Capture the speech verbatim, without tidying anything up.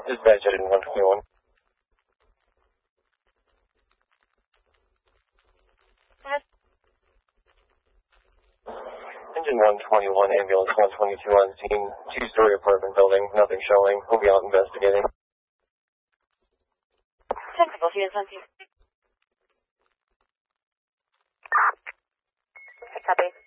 Dispatch engine one twenty-one. Engine one twenty-one, ambulance one twenty-two on scene, two-story apartment building, nothing showing. We'll be out investigating. Technical field something. Copy.